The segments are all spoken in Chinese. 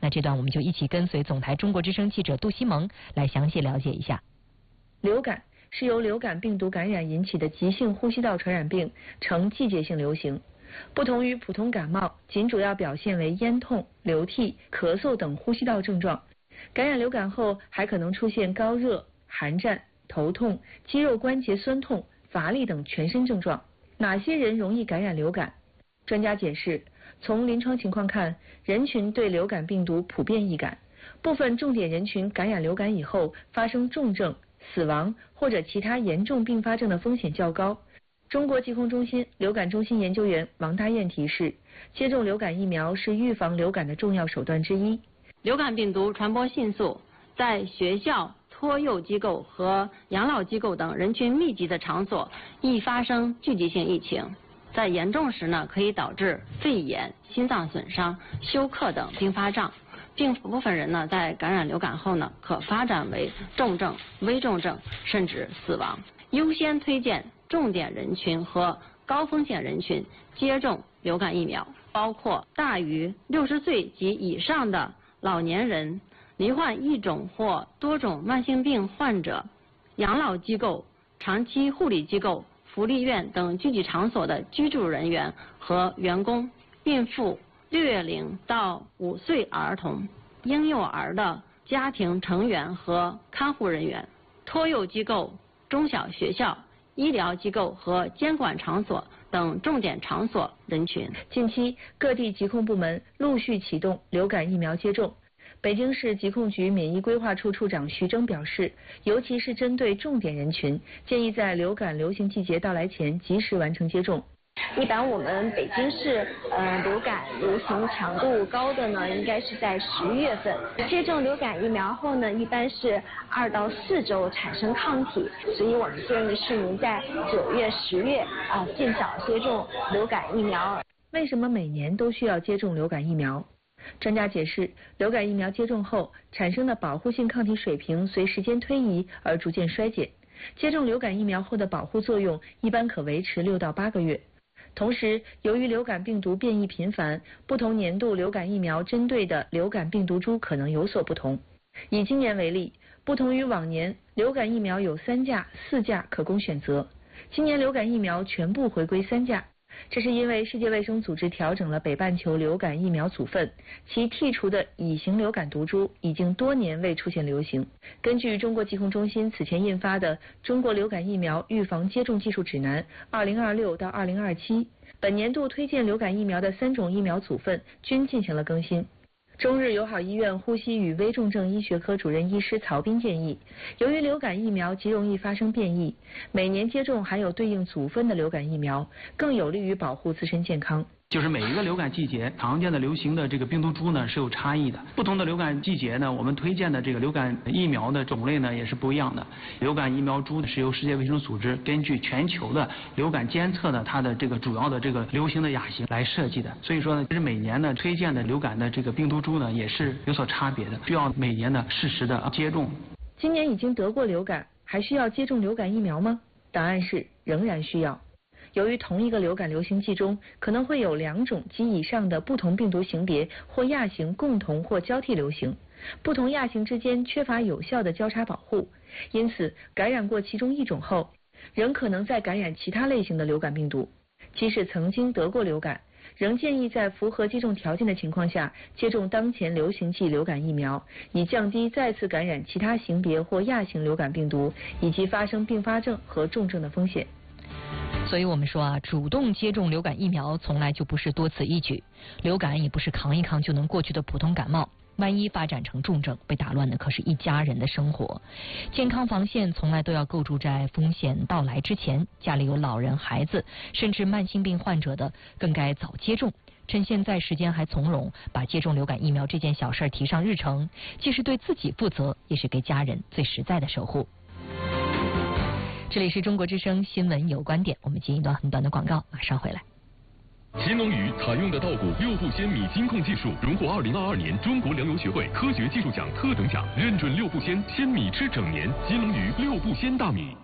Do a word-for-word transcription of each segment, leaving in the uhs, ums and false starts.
那这段我们就一起跟随总台中国之声记者杜西蒙来详细了解一下。 流感是由流感病毒感染引起的急性呼吸道传染病，呈季节性流行。不同于普通感冒，仅主要表现为咽痛、流涕、咳嗽等呼吸道症状。感染流感后，还可能出现高热、寒战、头痛、肌肉关节酸痛、乏力等全身症状。哪些人容易感染流感？专家解释，从临床情况看，人群对流感病毒普遍易感，部分重点人群感染流感以后发生重症、死亡或者其他严重并发症的风险较高。中国疾控中心流感中心研究员王大雁提示，接种流感疫苗是预防流感的重要手段之一。 流感病毒传播迅速，在学校、托幼机构和养老机构等人群密集的场所易发生聚集性疫情，在严重时呢，可以导致肺炎、心脏损伤、休克等并发症。并部分人呢，在感染流感后呢，可发展为重症、危重症，甚至死亡。优先推荐重点人群和高风险人群接种流感疫苗，包括大于六十岁及以上的老年人、罹患一种或多种慢性病患者、养老机构、长期护理机构、福利院等聚集场所的居住人员和员工、孕妇、六月龄到五岁儿童、婴幼儿的家庭成员和看护人员、托幼机构、中小学校、医疗机构和监管场所等重点场所人群。 近期，各地疾控部门陆续启动流感疫苗接种。北京市疾控局免疫规划处处长徐峥表示，尤其是针对重点人群，建议在流感流行季节到来前及时完成接种。 一般我们北京市呃流感流行强度高的呢，应该是在十一月份。接种流感疫苗后呢，一般是二到四周产生抗体，所以我们建议市民在九月、十月啊、呃、尽早接种流感疫苗。 为什么每年都需要接种流感疫苗？专家解释，流感疫苗接种后产生的保护性抗体水平随时间推移而逐渐衰减，接种流感疫苗后的保护作用一般可维持六到八个月。同时，由于流感病毒变异频繁，不同年度流感疫苗针对的流感病毒株可能有所不同。以今年为例，不同于往年，流感疫苗有三价、四价可供选择，今年流感疫苗全部回归三价。这是因为世界卫生组织调整了北半球流感疫苗组分，其剔除的乙型流感毒株已经多年未出现流行。根据中国疾控中心此前印发的《中国流感疫苗预防接种技术指南（二零二六到二零二七）》，本年度推荐流感疫苗的三种疫苗组分均进行了更新。中日友好医院呼吸与危重症医学科主任医师曹斌建议，由于流感疫苗极容易发生变异，每年接种含有对应组分的流感疫苗，更有利于保护自身健康。 就是每一个流感季节常见的流行的这个病毒株呢是有差异的，不同的流感季节呢，我们推荐的这个流感疫苗的种类呢也是不一样的。流感疫苗株是由世界卫生组织根据全球的流感监测的它的这个主要的这个流行的亚型来设计的，所以说呢，其实每年呢推荐的流感的这个病毒株呢也是有所差别的，需要每年呢适时的接种。 今年已经得过流感，还需要接种流感疫苗吗？答案是仍然需要。由于同一个流感流行季中可能会有两种及以上的不同病毒型别或亚型共同或交替流行，不同亚型之间缺乏有效的交叉保护，因此感染过其中一种后，仍可能再感染其他类型的流感病毒。即使曾经得过流感，仍建议在符合接种条件的情况下接种当前流行季流感疫苗，以降低再次感染其他型别或亚型流感病毒以及发生并发症和重症的风险。 所以我们说啊，主动接种流感疫苗从来就不是多此一举，流感也不是扛一扛就能过去的普通感冒，万一发展成重症，被打乱的可是一家人的生活。健康防线从来都要构筑在风险到来之前，家里有老人、孩子，甚至慢性病患者的，更该早接种。趁现在时间还从容，把接种流感疫苗这件小事提上日程，既是对自己负责，也是给家人最实在的守护。这里是中国之声新闻有观点，我们进一段很短的广告，马上回来。 新龙鱼采用的稻谷六步鲜米金控技术，荣获二零二二年中国粮油协会科学技术奖特等奖，认准六步鲜，鲜米吃整年。新龙鱼六步鲜大米。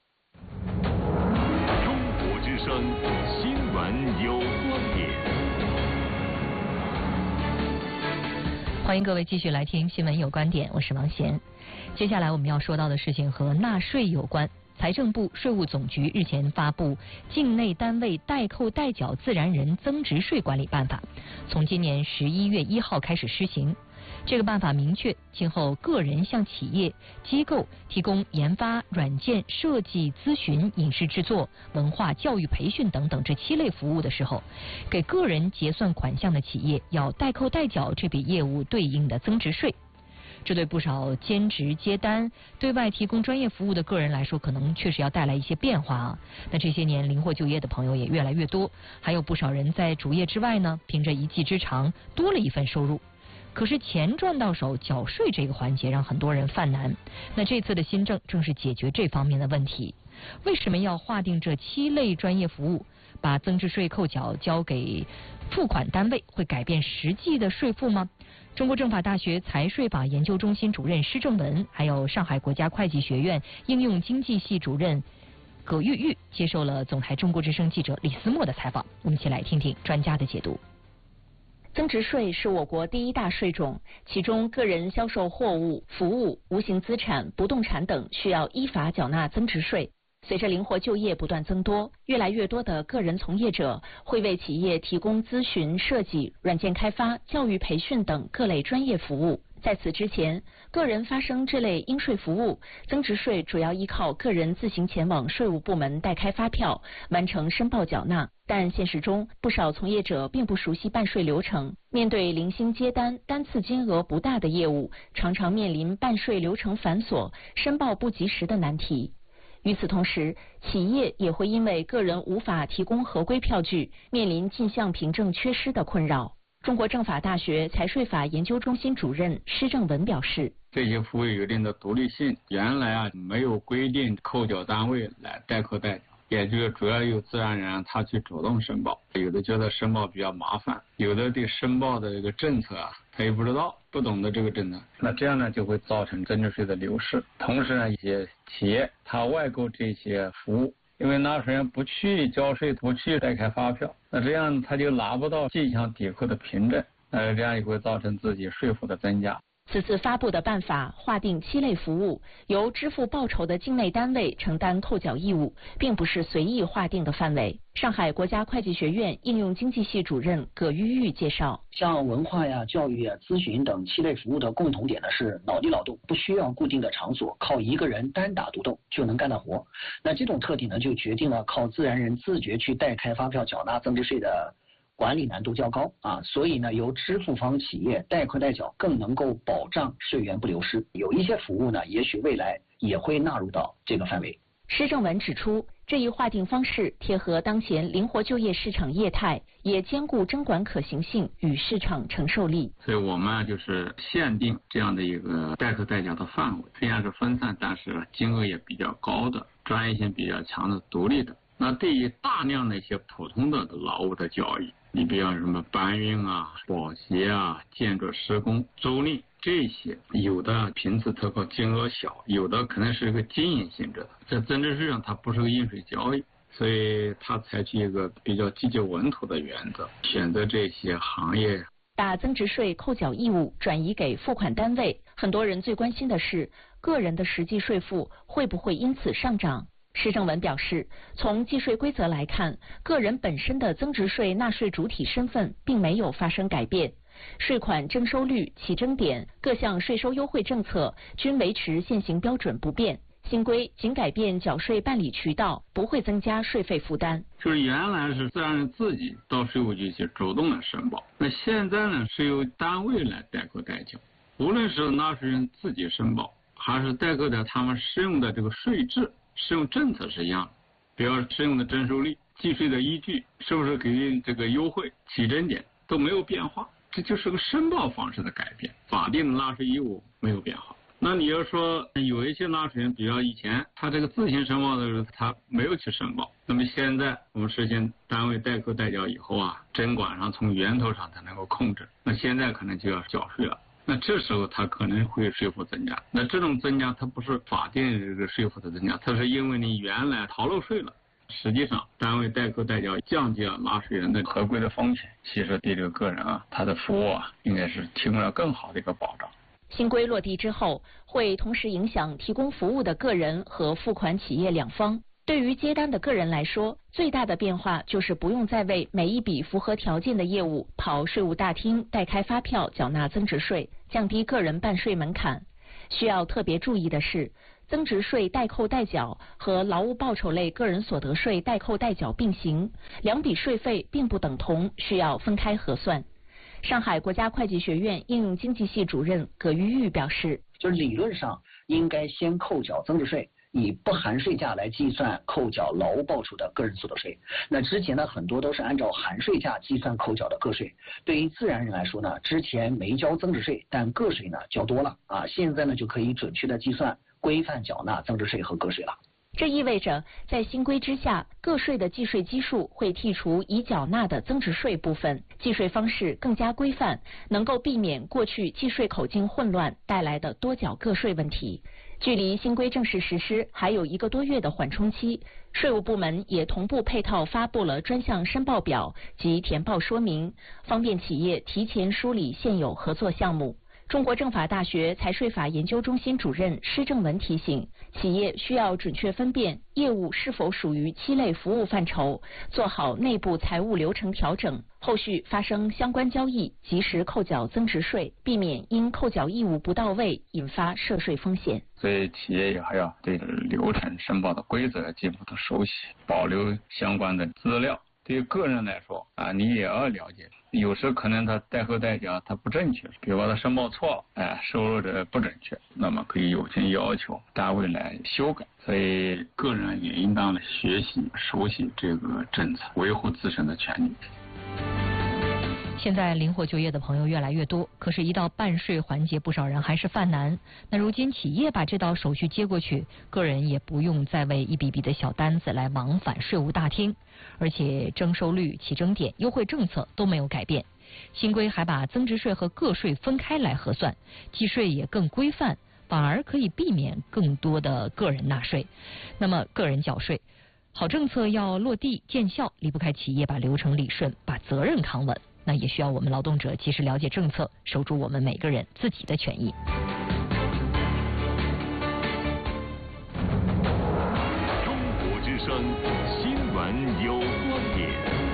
中国之声新闻有观点。 欢迎各位继续来听新闻有观点，我是王贤。接下来我们要说到的事情和纳税有关。财政部、税务总局日前发布《境内单位代扣代缴自然人增值税管理办法》，从今年十一月一号开始施行。这个办法明确，今后个人向企业、机构提供研发、软件设计、咨询、影视制作、文化教育培训等等这七类服务的时候，给个人结算款项的企业要代扣代缴这笔业务对应的增值税。这对不少兼职接单、对外提供专业服务的个人来说，可能确实要带来一些变化啊。那这些年灵活就业的朋友也越来越多，还有不少人在主业之外呢，凭着一技之长多了一份收入。可是钱赚到手，缴税这个环节让很多人犯难。那这次的新政正是解决这方面的问题。为什么要划定这七类专业服务，把增值税扣缴交给付款单位，会改变实际的税负吗？中国政法大学财税法研究中心主任施正文，还有上海国家会计学院应用经济系主任葛玉玉接受了总台中国之声记者李思墨的采访。我们一起来听听专家的解读。 增值税是我国第一大税种，其中个人销售货物、服务、无形资产、不动产等需要依法缴纳增值税。随着灵活就业不断增多，越来越多的个人从业者会为企业提供咨询、设计、软件开发、教育培训等各类专业服务。在此之前，个人发生这类应税服务，增值税主要依靠个人自行前往税务部门代开发票，完成申报缴纳。但现实中，不少从业者并不熟悉办税流程，面对零星接单、单次金额不大的业务，常常面临办税流程繁琐、申报不及时的难题。与此同时，企业也会因为个人无法提供合规票据，面临进项凭证缺失的困扰。中国政法大学财税法研究中心主任施正文表示， 这些服务有一定的独立性，原来啊没有规定扣缴单位来代扣代缴，也就是主要由自然人他去主动申报，有的觉得申报比较麻烦，有的对申报的这个政策啊他也不知道，不懂得这个政策，那这样呢就会造成增值税的流失。同时呢，一些企业他外购这些服务，因为纳税人不去交税，不去代开发票，那这样他就拿不到进项抵扣的凭证，那这样也会造成自己税负的增加。 此次发布的办法划定七类服务，由支付报酬的境内单位承担扣缴义务，并不是随意划定的范围。上海国家会计学院应用经济系主任葛玉玉介绍， 像文化呀、教育呀、咨询等七类服务的共同点呢是脑力劳动，不需要固定的场所，靠一个人单打独斗就能干的活。那这种特点呢，就决定了靠自然人自觉去代开发票缴纳增值税的管理难度较高啊，所以呢，由支付方企业代扣代缴更能够保障税源不流失。有一些服务呢，也许未来也会纳入到这个范围。 施正文指出，这一划定方式贴合当前灵活就业市场业态，也兼顾征管可行性与市场承受力。 所以我们就是限定这样的一个代扣代缴的范围，虽然是分散，但是金额也比较高的，专业性比较强的、独立的。那对于大量的一些普通的劳务的交易，你比方什么搬运啊、保洁啊、建筑施工、租赁这些，有的频次特高，金额小，有的可能是一个经营性质的，在增值税上它不是个应税交易，所以它采取一个比较积极稳妥的原则，选择这些行业。 把增值税扣缴义务转移给付款单位，很多人最关心的是个人的实际税负会不会因此上涨。施正文表示，从计税规则来看，个人本身的增值税纳税主体身份并没有发生改变，税款征收率、起征点、各项税收优惠政策均维持现行标准不变。新规仅改变缴税办理渠道，不会增加税费负担。 就是原来是自然人自己到税务局去主动的申报，那现在呢是由单位来代扣代缴，无论是纳税人自己申报，还是代扣的他们适用的这个税制。适用政策是一样的，比如适用的征收率、计税的依据，是不是给予这个优惠、起征点都没有变化，这就是个申报方式的改变，法定的纳税义务没有变化。那你要说有一些纳税人，比如以前他这个自行申报的时候，他没有去申报，那么现在我们实行单位代扣代缴以后啊，征管上从源头上才能够控制，那现在可能就要缴税了。那这时候它可能会税负增加，那这种增加它不是法定这个税负的增加，它是因为你原来逃漏税了， 实际上，单位代扣代缴降低了纳税人的合规的风险，其实对这个个人啊，他的服务啊，应该是提供了更好的一个保障。 新规落地之后，会同时影响提供服务的个人和付款企业两方。对于接单的个人来说，最大的变化就是不用再为每一笔符合条件的业务跑税务大厅代开发票缴纳增值税，降低个人办税门槛。需要特别注意的是，增值税代扣代缴和劳务报酬类个人所得税代扣代缴并行，两笔税费并不等同，需要分开核算。上海国家会计学院应用经济系主任葛玉玉表示， 就是理论上应该先扣缴增值税，以不含税价来计算扣缴劳务报酬的个人所得税。那之前呢，很多都是按照含税价计算扣缴的个税。对于自然人来说呢，之前没交增值税，但个税呢交多了啊，现在呢就可以准确的计算规范缴纳增值税和个税了。 这意味着，在新规之下，个税的计税基数会剔除已缴纳的增值税部分，计税方式更加规范，能够避免过去计税口径混乱带来的多缴个税问题。距离新规正式实施还有一个多月的缓冲期，税务部门也同步配套发布了专项申报表及填报说明，方便企业提前梳理现有合作项目。中国政法大学财税法研究中心主任施正文提醒，企业需要准确分辨业务是否属于七类服务范畴，做好内部财务流程调整，后续发生相关交易及时扣缴增值税，避免因扣缴义务不到位引发涉税风险。 所以企业也还要对流程申报的规则进一步的熟悉，保留相关的资料。对于个人来说啊，你也要了解，有时可能他代扣代缴他不正确，比如说他申报错了，哎，收入的不准确，那么可以有权要求单位来修改。所以个人也应当学习熟悉这个政策，维护自身的权利。 现在灵活就业的朋友越来越多，可是，一到办税环节，不少人还是犯难。那如今企业把这道手续接过去，个人也不用再为一笔笔的小单子来往返税务大厅，而且征收率、起征点、优惠政策都没有改变。新规还把增值税和个税分开来核算，计税也更规范，反而可以避免更多的个人纳税。那么，个人缴税，好政策要落地见效，离不开企业把流程理顺，把责任扛稳。那也需要我们劳动者及时了解政策，守住我们每个人自己的权益。 中国之声新闻有观点。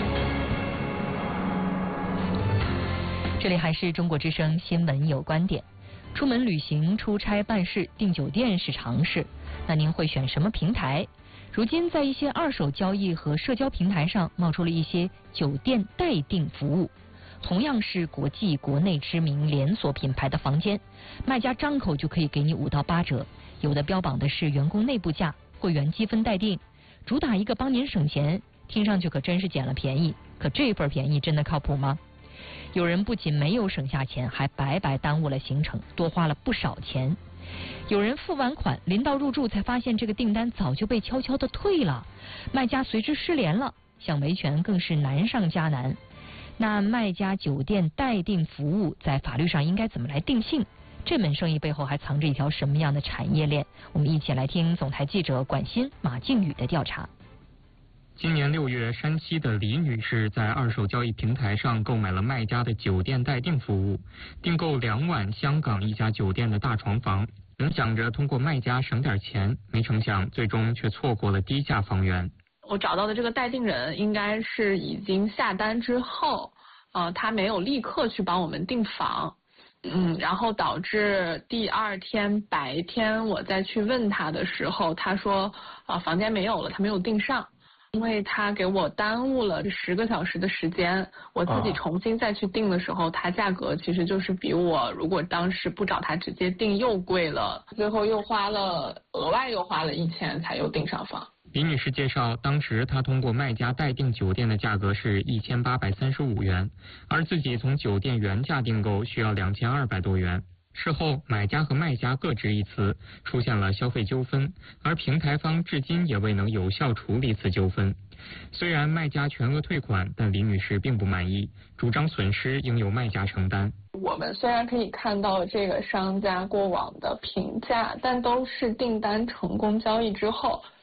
这里还是中国之声新闻有观点。出门旅行、出差办事、订酒店是常事，那您会选什么平台？如今在一些二手交易和社交平台上冒出了一些酒店代订服务，同样是国际国内知名连锁品牌的房间，卖家张口就可以给你五到八折，有的标榜的是员工内部价，会员积分待定，主打一个帮您省钱，听上去可真是捡了便宜。可这份便宜真的靠谱吗？有人不仅没有省下钱，还白白耽误了行程，多花了不少钱。有人付完款，临到入住才发现这个订单早就被悄悄的退了，卖家随之失联了，想维权更是难上加难。那卖家酒店代订服务在法律上应该怎么来定性？这门生意背后还藏着一条什么样的产业链？我们一起来听总台记者管欣、马靖宇的调查。 今年六月，山西的李女士在二手交易平台上购买了卖家的酒店代订服务，订购两晚香港一家酒店的大床房，本想着通过卖家省点钱，没成想最终却错过了低价房源。 我找到的这个代订人应该是已经下单之后，呃，他没有立刻去帮我们订房，嗯，然后导致第二天白天我再去问他的时候，他说啊、呃、房间没有了，他没有订上。因为他给我耽误了十个小时的时间，我自己重新再去订的时候，它价格其实就是比我如果当时不找他直接订又贵了，最后又花了额外又花了一千才又订上房。 李女士介绍，当时她通过卖家代订酒店的价格是一千八百三十五元，而自己从酒店原价订购需要两千二百多元。事后，买家和卖家各执一词，出现了消费纠纷，而平台方至今也未能有效处理此纠纷。虽然卖家全额退款，但李女士并不满意，主张损失应由卖家承担。 我们虽然可以看到这个商家过往的评价，但都是订单成功交易之后，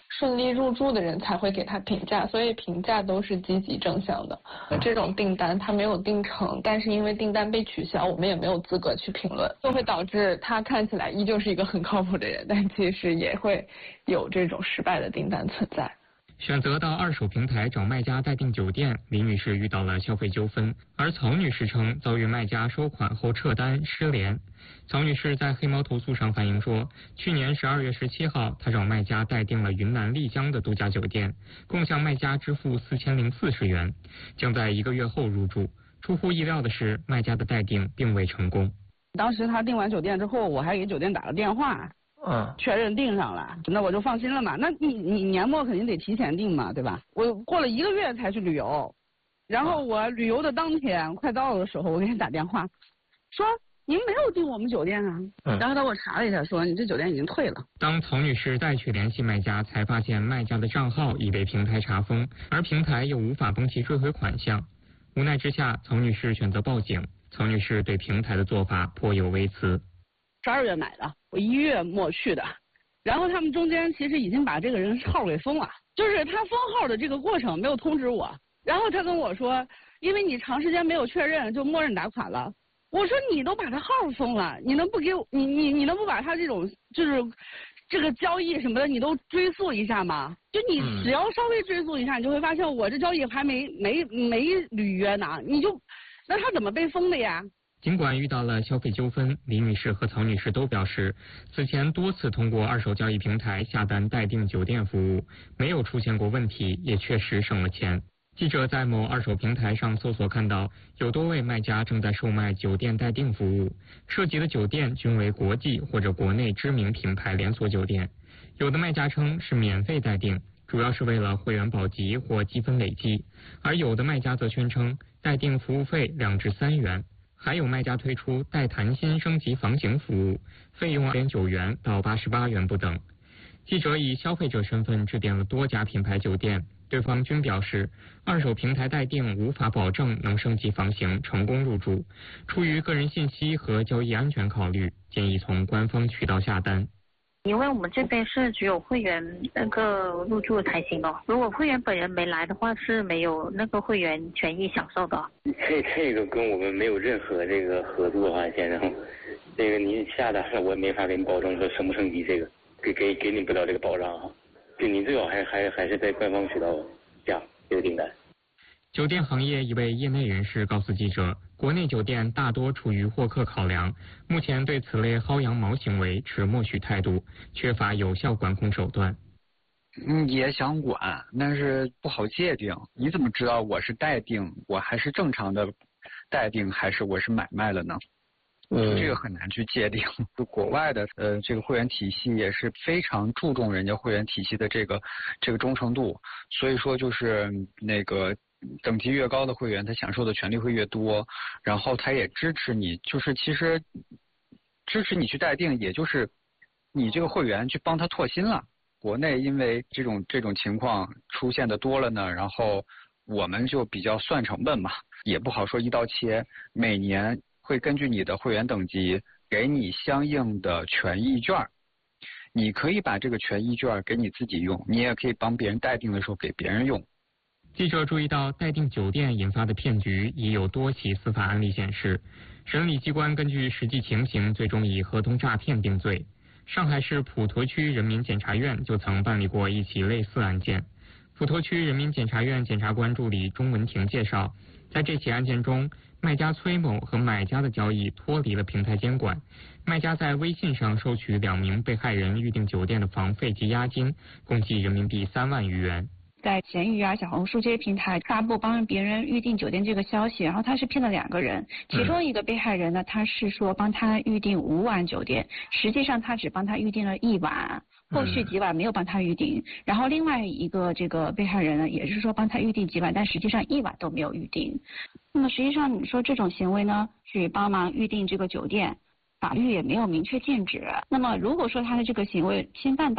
顺利入住的人才会给他评价，所以评价都是积极正向的。这种订单他没有订成，但是因为订单被取消，我们也没有资格去评论，就会导致他看起来依旧是一个很靠谱的人，但其实也会有这种失败的订单存在。 选择到二手平台找卖家代订酒店，李女士遇到了消费纠纷，而曹女士称遭遇卖家收款后撤单失联。曹女士在黑猫投诉上反映说，去年十二月十七号，她找卖家代订了云南丽江的度假酒店，共向卖家支付四千零四十元，将在一个月后入住。出乎意料的是，卖家的代订并未成功。 当时他订完酒店之后，我还给酒店打了电话。嗯，确认订上了，那我就放心了嘛。那你你年末肯定得提前订嘛，对吧？我过了一个月才去旅游，然后我旅游的当天快到的时候，我给他打电话，说您没有订我们酒店啊。嗯，然后他给我查了一下，说你这酒店已经退了。 当曹女士再去联系卖家，才发现卖家的账号已被平台查封，而平台又无法帮其追回款项。无奈之下，曹女士选择报警。曹女士对平台的做法颇有微词。 十二月买的，我一月末去的，然后他们中间其实已经把这个人号给封了，就是他封号的这个过程没有通知我，然后他跟我说，因为你长时间没有确认，就默认打款了。我说你都把他号封了，你能不给我，你你你能不把他这种就是这个交易什么的，你都追溯一下吗？就你只要稍微追溯一下，你就会发现我这交易还没没没履约呢，你就那他怎么被封的呀？ 尽管遇到了消费纠纷，李女士和曹女士都表示，此前多次通过二手交易平台下单代订酒店服务，没有出现过问题，也确实省了钱。记者在某二手平台上搜索看到，有多位卖家正在售卖酒店代订服务，涉及的酒店均为国际或者国内知名品牌连锁酒店。有的卖家称是免费代订，主要是为了会员保级或积分累积，而有的卖家则宣称代订服务费两至三元。还有卖家推出带谈心升级房型服务，费用二点九元到八十八元不等。记者以消费者身份致电了多家品牌酒店，对方均表示，二手平台代订无法保证能升级房型成功入住，出于个人信息和交易安全考虑，建议从官方渠道下单。 因为我们这边是只有会员那个入住才行哦，如果会员本人没来的话，是没有那个会员权益享受的。 这这个跟我们没有任何这个合作啊，先生，这个您下单了，我也没法给你保证说升不升级，这个给给给你不了这个保障啊。就你最好还还还是在官方渠道下这个订单。 酒店行业一位业内人士告诉记者，国内酒店大多出于获客考量，目前对此类薅羊毛行为持默许态度，缺乏有效管控手段。 嗯，也想管，但是不好界定。你怎么知道我是代订，我还是正常的代订，还是我是买卖了呢？嗯，这个很难去界定。就国外的呃这个会员体系也是非常注重人家会员体系的这个这个忠诚度，所以说就是那个。等级越高的会员，他享受的权利会越多，然后他也支持你，就是其实支持你去代订，也就是你这个会员去帮他拓新了。国内因为这种这种情况出现的多了呢，然后我们就比较算成本嘛，也不好说一刀切，每年会根据你的会员等级给你相应的权益券，你可以把这个权益券给你自己用，你也可以帮别人代订的时候给别人用。 记者注意到，代订酒店引发的骗局已有多起司法案例显示，审理机关根据实际情形，最终以合同诈骗定罪。上海市普陀区人民检察院就曾办理过一起类似案件。普陀区人民检察院检察官助理钟文婷介绍，在这起案件中，卖家崔某和买家的交易脱离了平台监管，卖家在微信上收取两名被害人预订酒店的房费及押金，共计人民币三万余元。 在闲鱼啊、小红书这些平台发布帮别人预订酒店这个消息，然后他是骗了两个人，其中一个被害人呢，他是说帮他预订五晚酒店，实际上他只帮他预订了一晚，后续几晚没有帮他预订。然后另外一个这个被害人呢，也是说帮他预订几晚，但实际上一晚都没有预订。那么实际上你说这种行为呢，去帮忙预订这个酒店，法律也没有明确禁止。那么如果说他的这个行为侵犯到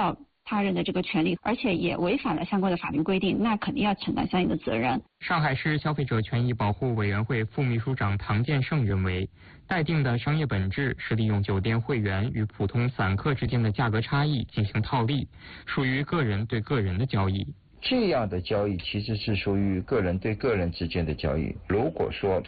他人的这个权利，而且也违反了相关的法律规定，那肯定要承担相应的责任。 上海市消费者权益保护委员会副秘书长唐建胜认为，待定的商业本质是利用酒店会员与普通散客之间的价格差异进行套利，属于个人对个人的交易。 这样的交易其实是属于个人对个人之间的交易。如果说